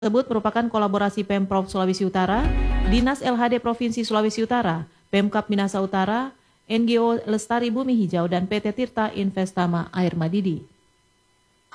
tersebut merupakan kolaborasi Pemprov Sulawesi Utara, Dinas LHD Provinsi Sulawesi Utara, Pemkab Minahasa Utara, NGO Lestari Bumi Hijau, dan PT Tirta Investama Air Madidi.